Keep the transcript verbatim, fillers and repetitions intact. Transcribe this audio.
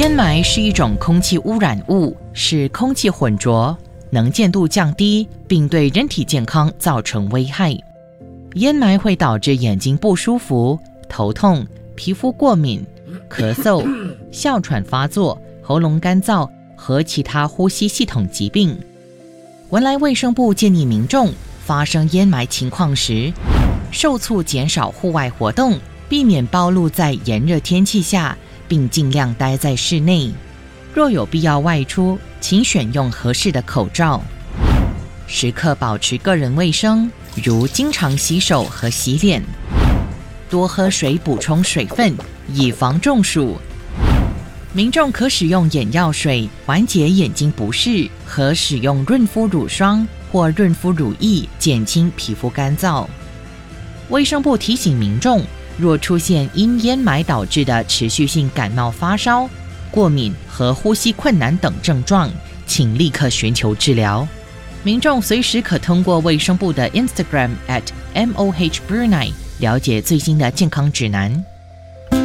烟霾是一种空气污染物，使空气混浊，能见度降低，并对人体健康造成危害。烟霾会导致眼睛不舒服、头痛、皮肤过敏、咳嗽、哮喘发作、喉咙干燥和其他呼吸系统疾病。文莱卫生部建议民众发生烟霾情况时，受促减少户外活动，避免暴露在炎热天气下，并尽量待在室内。若有必要外出，请选用合适的口罩。时刻保持个人卫生，如经常洗手和洗脸，多喝水补充水分，以防中暑。民众可使用眼药水缓解眼睛不适，和使用润肤乳霜或润肤乳液减轻皮肤干燥。卫生部提醒民众，若出现因烟霾导致的持续性感冒发烧、过敏和呼吸困难等症状，请立刻寻求治疗。民众随时可通过卫生部的 Instagram at M O H Brunei 了解最新的健康指南。